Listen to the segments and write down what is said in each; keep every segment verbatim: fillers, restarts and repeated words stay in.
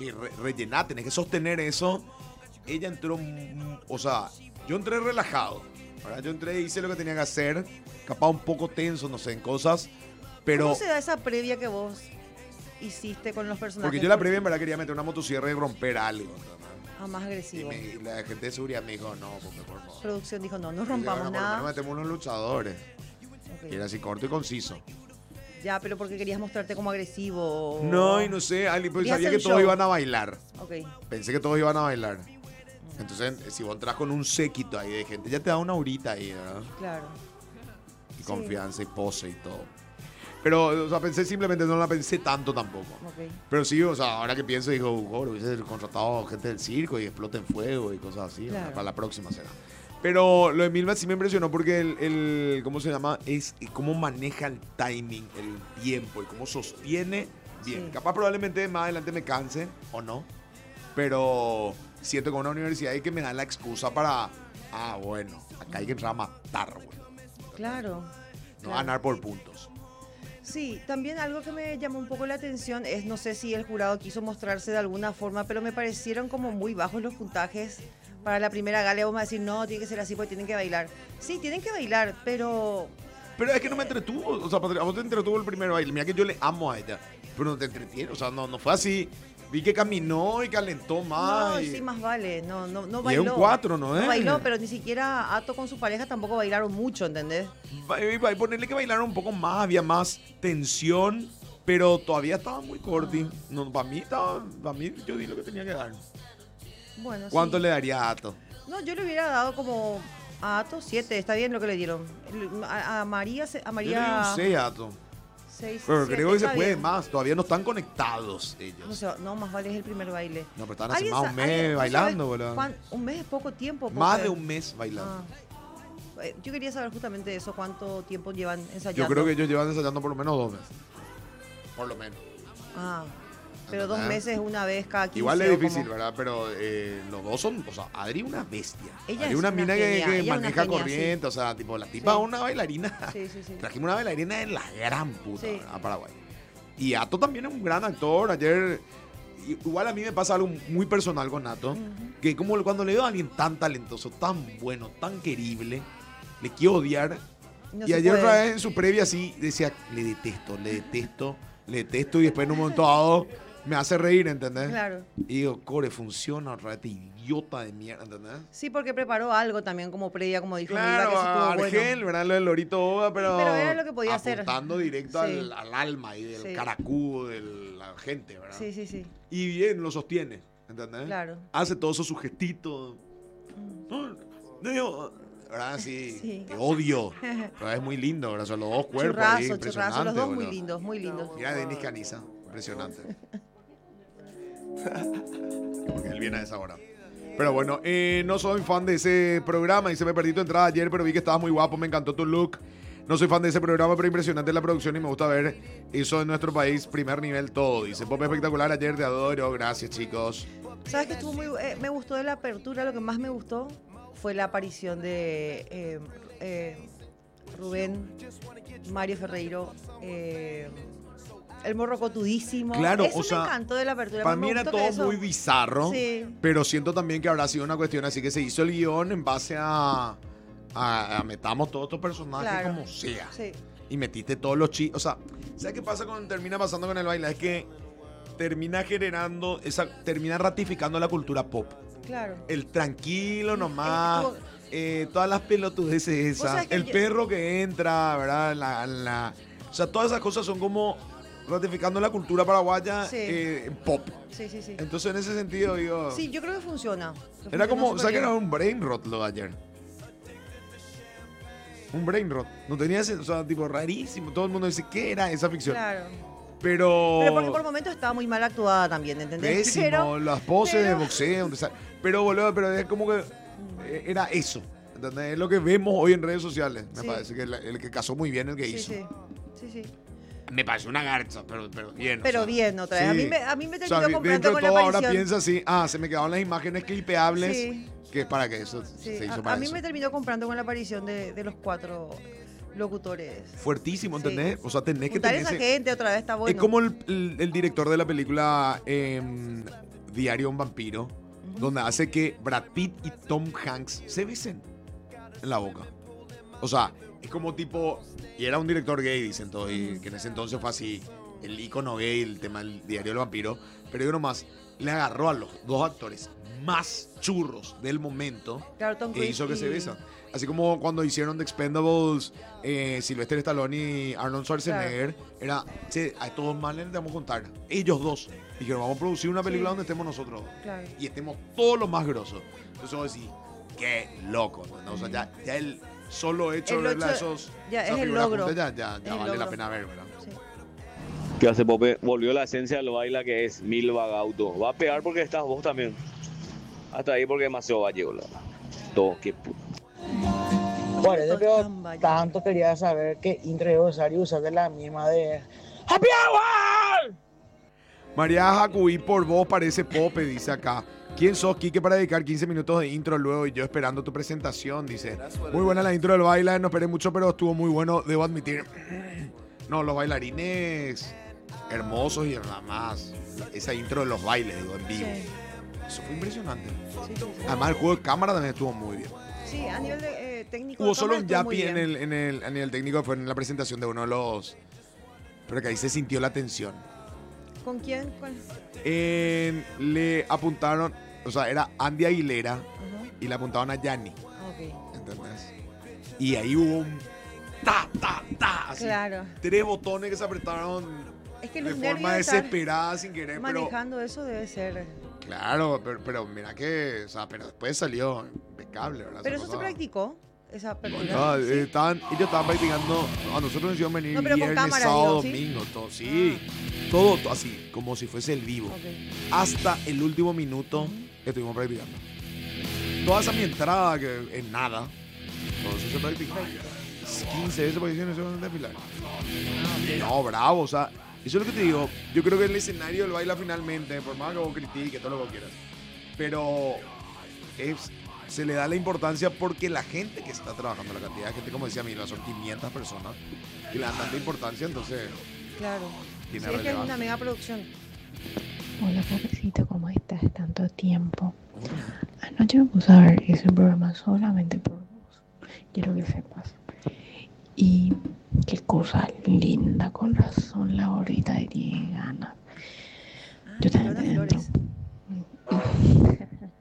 que re rellenar, tenés que sostener eso. Ella entró, o sea, yo entré relajado, ¿verdad? Yo entré y hice lo que tenía que hacer, capaz un poco tenso, no sé, en cosas, pero... ¿Cómo se da esa previa que vos hiciste con los personajes? Porque yo la previa en verdad quería meter una motosierra y romper algo, ¿verdad? Ah, más agresivo. Y, me, y la gente de seguridad me dijo, no, porque por favor. Producción dijo, no, no Y rompamos yo, bueno, nada. por lo menos metemos unos luchadores. Okay. Y era así corto y conciso. Ya, pero porque querías mostrarte como agresivo. O... No, y no sé, Ali, pues Querías sabía hacer que todos show. iban a bailar. Ok. Pensé que todos iban a bailar. Entonces, si vos entras con un séquito ahí de gente, ya te da una horita ahí, ¿verdad? Claro. Y Sí. confianza y pose y todo. Pero, o sea, pensé simplemente, no la pensé tanto tampoco. Ok. Pero sí, o sea, ahora que pienso, digo, oh, hubiese contratado gente del circo y explote en fuego y cosas así. Claro. ¿verdad? Para la próxima será. Pero lo de Milva sí me impresionó porque el, el ¿cómo se llama? Es cómo maneja el timing, el tiempo y cómo sostiene bien. Sí. Capaz probablemente más adelante me canse o no. Pero siento que una universidad hay que me da la excusa para, ah, bueno, acá hay que entrar a matar, güey. Claro. No claro. ganar por puntos. Sí, también algo que me llamó un poco la atención es, no sé si el jurado quiso mostrarse de alguna forma, pero me parecieron como muy bajos los puntajes para la primera gala. Vamos a decir, no, tiene que ser así porque tienen que bailar. Sí, tienen que bailar, pero... Pero es que no me entretuvo, o sea, Patri- a vos te entretuvo el primer baile. Mira que yo le amo a ella, pero no te entretiene, o sea, no, no fue así. Vi que caminó y calentó más. No, y... sí, más vale, no, no, no Y es bailó. un cuatro, ¿no es? No bailó, pero ni siquiera Ato con su pareja tampoco bailaron mucho, ¿entendés? Va- va- va- Ponerle que bailaron un poco más, había más tensión, pero todavía estaba muy corti. No, para mí estaba, para mí yo di lo que tenía que dar. Bueno, ¿Cuánto sí. le daría a Ato? No, yo le hubiera dado como a Ato siete, está bien lo que le dieron. A, a María, se- a Yo le María di un seis a Ato. seis, Pero siete, creo que se está puede bien. más, todavía no están conectados ellos. No, sé, no, más vale es el primer baile. No, pero están hace ¿Alguien más de sa- un alguien- mes ¿vos bailando, sabés boludo. cuán- Un mes es poco tiempo. Más porque- de un mes bailando. Ah. Eh, Yo quería saber justamente eso, cuánto tiempo llevan ensayando. Yo creo que ellos llevan ensayando por lo menos dos meses. Por lo menos. Ah, pero dos ¿Entendés? meses, una vez cada quince. Igual es o difícil, como- ¿verdad? Pero eh, los dos son, o sea, Adri es una bestia. Ella Adri es una una mina que, genia, que ella es una maneja genia, corriente, o sea, tipo, la tipa Sí. es una bailarina. Sí, sí, sí. Trajimos una bailarina de la gran puta, Sí. ¿verdad? A Paraguay. Y Ato también es un gran actor. Ayer, igual a mí me pasa algo muy personal con Ato, Ujú. que como cuando le veo a alguien tan talentoso, tan bueno, tan querible, le quiero odiar. No y se ayer puede. otra vez en su previa así decía, le detesto, le detesto, le detesto, y después en un momento dado me hace reír, ¿entendés? Claro. Y digo, core, funciona otra vez, este idiota de mierda, ¿entendés? Sí, porque preparó algo también como previa, como dijo Milva, Claro, que eso estuvo Argel, bueno. ¿verdad? Lo del Lorito Oda, pero, pero era lo que podía hacer. apuntando directo Sí. al, al alma y del Sí. caracú de la gente, ¿verdad? Sí, sí, sí. Y bien, lo sostiene, ¿entendés? Claro. Hace todos esos sugestitos. No, no, ¿verdad? Sí, Sí. te odio. Pero es muy lindo, ¿verdad? Son los dos cuerpos ahí, Churrazo, churrazo, impresionante, los dos muy boludo. lindos, muy lindos. Mira a Denis Caniza, impresionante. Porque él viene a esa hora. Pero bueno, eh, no soy fan de ese programa y se me perdí tu entrada ayer, pero vi que estabas muy guapo, me encantó tu look. No soy fan de ese programa, pero impresionante la producción y me gusta ver eso en nuestro país, primer nivel todo. Dice, Pop espectacular ayer, te adoro, gracias chicos. ¿Sabes qué estuvo muy eh, me gustó de la apertura? Lo que más me gustó fue la aparición de eh, eh, Rubén, Mario Ferreiro, eh, el morro cotudísimo. Claro, eso o sea, me encantó de la apertura. Para me mí era gustó que todo eso- muy bizarro, Sí. pero siento también que habrá sido una cuestión así que se hizo el guión en base a, a, a metamos todos estos personajes Claro. como sea. Sí. Y metiste todos los chistes. O sea, ¿sabes qué pasa cuando termina pasando con el baile? Es que termina generando, esa, termina ratificando la cultura pop. Claro. El tranquilo nomás, estuvo- eh, todas las pelotudeces Vos esas, sabés que el yo- perro que entra, ¿verdad? La, la- o sea, todas esas cosas son como ratificando la cultura paraguaya Sí. eh, en pop. Sí, sí, sí. Entonces, en ese sentido, digo... Sí, yo creo que funciona. que Era funcionó como, o súper sea, que bien. era un brain rot lo de ayer. Un brain rot. No tenía ese, o sea, tipo rarísimo. Todo el mundo dice, ¿qué era esa ficción? Claro. Pero... Pero porque por momentos estaba muy mal actuada también, ¿entendés? Pésimo, Pero, las poses de pero- boxeo. donde sale- Pero, boludo, pero es como que eh, era eso. ¿Entendés? Es lo que vemos hoy en redes sociales. Me Sí. parece que la- el que casó muy bien el que sí, hizo. sí, sí, sí. Me parece una garza, pero, pero bien. o Pero sea, bien, otra vez. A mí me- a mí me O terminó sea, comprando dentro de con la todo ahora aparición. piensa así, ah, se me quedaron las imágenes clipeables. Sí. Que es para que eso Sí, se hizo a, para a mí eso. me terminó comprando con la aparición de, de los cuatro locutores. Fuertísimo, ¿entendés? Sí. O sea, tenés que Juntar tener esa ese- gente otra vez está bueno. Es como el, el- el director de la película eh, Diario de un vampiro, Ujú. donde hace que Brad Pitt y Tom Hanks se besen en la boca. O sea, es como tipo... Y era un director gay, dicen todos, y que en ese entonces fue así, el icono gay, el tema del Diario del Vampiro. Pero yo nomás le agarró a los dos actores más churros del momento Claro, Tom e Cruise hizo que y- se besan. Así como cuando hicieron The Expendables, eh, Sylvester Stallone y Arnold Schwarzenegger, era, che, a estos manes les vamos a contar. Ellos dos dijeron, vamos a producir una película Sí. donde estemos nosotros Claro. y estemos todos los más grosos. Entonces vos decís, qué loco, ¿no? O sea, ya, ya el solo hecho El de verla a ocho- esos, ya esas es el figuras logro. juntas, ya, ya, Es ya el vale la logro. pena ver, ¿verdad? Sí. ¿Qué hace, Pope? Volvió la esencia del baila que es Milva Gauto. Va a pegar porque estás vos también. Hasta ahí porque demasiado gallego, la verdad. Todo, qué puto. Por eso, Todo pero tan vaya. tanto quería saber que intro de Rosario usar de la misma de ¡Happy Hour! María Jacuí, por vos parece Pope, dice acá. ¿Quién sos, Quique, para dedicar quince minutos de intro luego y yo esperando tu presentación? Dice. Muy buena la intro del baile, no esperé mucho, pero estuvo muy bueno, debo admitir. No, los bailarines hermosos y nada más. Esa intro de los bailes, digo, en vivo. Sí. Eso fue impresionante. Sí, sí, sí. Además, el juego de cámara también estuvo muy bien. Sí, a nivel de, eh, técnico. Hubo de solo cámara un estuvo muy yapi en bien. el, en, el, a nivel técnico, fue en la presentación de uno de los... Pero que ahí se sintió la tensión. ¿Con quién? ¿Cuál? En- le apuntaron, o sea, era Andy Aguilera Ajá. y le apuntaron a Yanni, Ah, ok. ¿entendés? Y ahí hubo un ta, ta, ta, así. Claro. Tres botones que se apretaron Es que de los forma nervios de estar desesperada sin querer, pero manejando eso debe ser. claro, pero, pero mira que, o sea, pero después salió impecable, ¿verdad? Pero Esa eso se cosa. practicó, esa apertura. No, Sí. eh, estaban, ellos estaban practicando, a nosotros nos hicieron venir No, pero con viernes, cámara, sábado, digo, ¿sí? domingo, todo, sí, todo, todo así, como si fuese el vivo. Ok. Hasta el último minuto estuvimos practicando. Toda esa mi entrada, que es nada, todo eso se practicó. quince veces porque hicieron eso en el desfilar. No, bravo, o sea, eso es lo que te digo. Yo creo que el escenario del baila finalmente, por más que vos critiques, todo lo que vos quieras, pero es, se le da la importancia porque la gente que está trabajando, la cantidad de gente, como decía Mila, son quinientas personas, y le dan tanta importancia, entonces Claro. tiene Sí, es que es relevancia. una mega producción. Hola, Pobrecito, ¿cómo estás? Tanto tiempo. Anoche me puse a ver ese programa solamente por vos. Quiero que sepas. Y qué cosa linda, con razón la gordita tiene ganas. Yo también Leona te entro. Flores.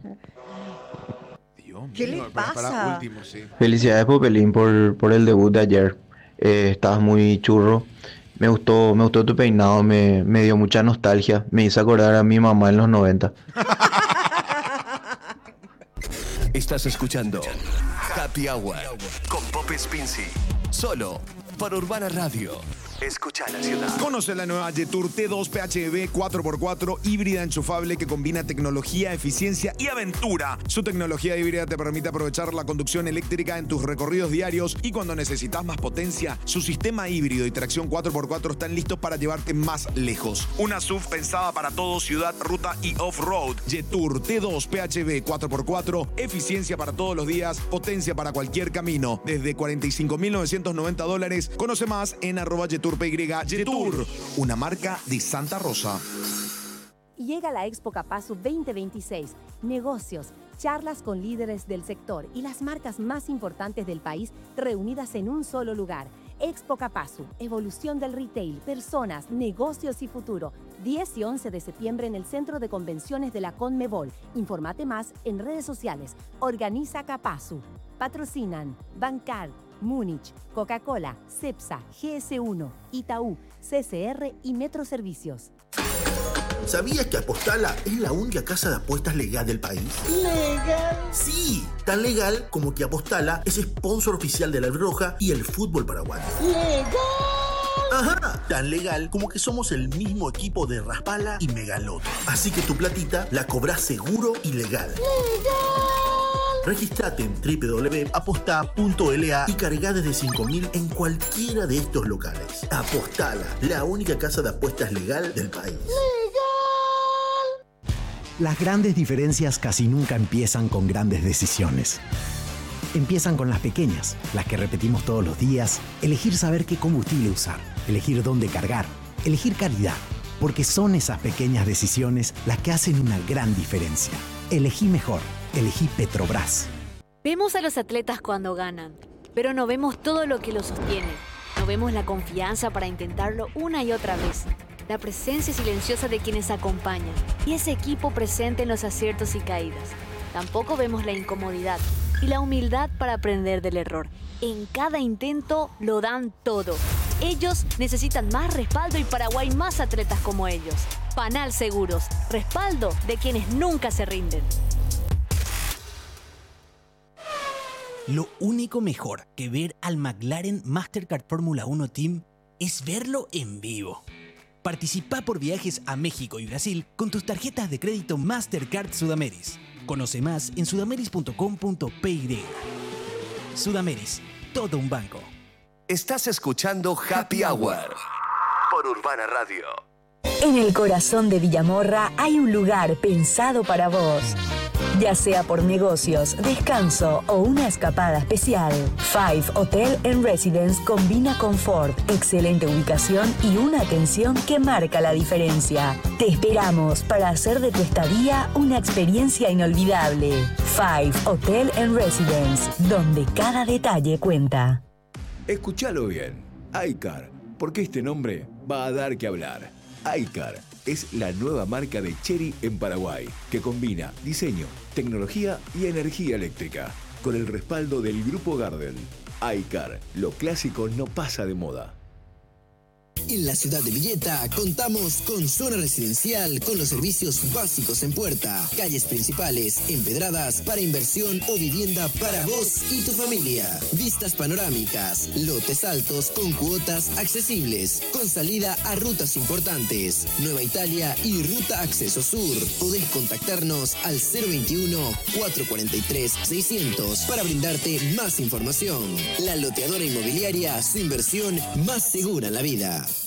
Dios ¿Qué le mío, para- Para pasa? último, sí. Felicidades, Popelín, por, por el debut de ayer. Eh, estabas muy churro. Me gustó, me gustó tu peinado, me, me dio mucha nostalgia. Me hizo acordar a mi mamá en los noventa. Estás escuchando Happy Hour con Pope Spincy. Solo por Urbana Radio. Escucha la ciudad. Conoce la nueva Jetour T dos P H E V cuatro por cuatro híbrida enchufable que combina tecnología, eficiencia y aventura. Su tecnología híbrida te permite aprovechar la conducción eléctrica en tus recorridos diarios y cuando necesitas más potencia, su sistema híbrido y tracción cuatro por cuatro están listos para llevarte más lejos. Una S U V pensada para todo, ciudad, ruta y off-road. Jetour T dos P H E V cuatro por cuatro, eficiencia para todos los días, potencia para cualquier camino. Desde cuarenta y cinco mil novecientos noventa dólares. Conoce más en arroba Jetour P Y. Jetour, una marca de Santa Rosa. Llega la Expo Capazu veinte veintiséis. Negocios, charlas con líderes del sector y las marcas más importantes del país reunidas en un solo lugar. Expo Capazu, evolución del retail, personas, negocios y futuro. diez y once de septiembre en el Centro de Convenciones de la Conmebol. Informate más en redes sociales. Organiza Capazu. Patrocinan Bancar, Múnich, Coca-Cola, Cepsa, G S uno, Itaú, C C R y Metro Servicios. ¿Sabías que Apostala es la única casa de apuestas legal del país? ¿Legal? Sí, tan legal como que Apostala es sponsor oficial de la Roja y el fútbol paraguayo. ¡Legal! Ajá, tan legal como que somos el mismo equipo de Raspala y Megaloto. Así que tu platita la cobrás seguro y legal. Registrate en doble u doble u doble u punto aposta punto l a y cargá desde cinco mil en cualquiera de estos locales. Apostala, la única casa de apuestas legal del país. Las grandes diferencias casi nunca empiezan con grandes decisiones. empiezan con las pequeñas, las que repetimos todos los días. Elegir saber qué combustible usar, elegir dónde cargar, elegir calidad, porque son esas pequeñas decisiones las que hacen una gran diferencia. Elegí mejor, elegí Petrobras. Vemos a los atletas cuando ganan, pero no vemos todo lo que los sostiene. No vemos la confianza para intentarlo una y otra vez, la presencia silenciosa de quienes acompañan y ese equipo presente en los aciertos y caídas. Tampoco vemos la incomodidad y la humildad para aprender del error. En cada intento lo dan todo. Ellos necesitan más respaldo y Paraguay más atletas como ellos. Panal Seguros, respaldo de quienes nunca se rinden. Lo único mejor que ver al McLaren Mastercard Fórmula uno Team es verlo en vivo. Participa por viajes a México y Brasil con tus tarjetas de crédito Mastercard Sudameris. Conoce más en sudameris punto com punto pe y. Sudameris, todo un banco. Estás escuchando Happy Hour por Urbana Radio. En el corazón de Villamorra hay un lugar pensado para vos. Ya sea por negocios, descanso o una escapada especial, Five Hotel and Residence combina confort, excelente ubicación y una atención que marca la diferencia. Te esperamos para hacer de tu estadía una experiencia inolvidable. Five Hotel and Residence, donde cada detalle cuenta. Escúchalo bien, iCar, porque este nombre va a dar que hablar. iCar es la nueva marca de Chery en Paraguay, que combina diseño, tecnología y energía eléctrica, con el respaldo del Grupo Gardel. iCar, lo clásico no pasa de moda. En la ciudad de Villeta contamos con zona residencial con los servicios básicos en puerta, calles principales, empedradas para inversión o vivienda para vos y tu familia, vistas panorámicas, lotes altos con cuotas accesibles, con salida a rutas importantes, Nueva Italia y Ruta Acceso Sur. Podés contactarnos al cero veintiuno, cuatrocientos cuarenta y tres, seiscientos para brindarte más información. La Loteadora Inmobiliaria, su inversión más segura en la vida.